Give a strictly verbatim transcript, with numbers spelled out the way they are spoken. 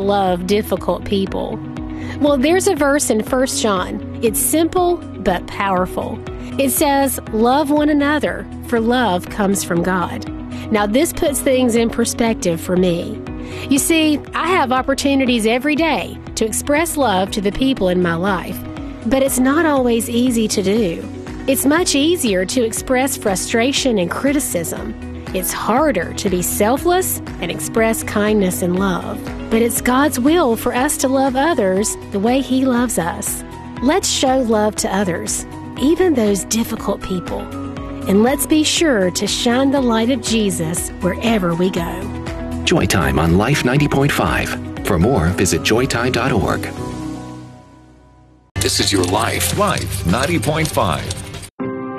love difficult people? Well, there's a verse in First John. It's simple but powerful. It says, "Love one another, for love comes from God." Now, this puts things in perspective for me. You see, I have opportunities every day to express love to the people in my life, but it's not always easy to do. It's much easier to express frustration and criticism. It's harder to be selfless and express kindness and love. But it's God's will for us to love others the way He loves us. Let's show love to others, even those difficult people. And let's be sure to shine the light of Jesus wherever we go. Joy Time on Life ninety point five. For more, visit joy time dot org. This is your Life, Life ninety point five.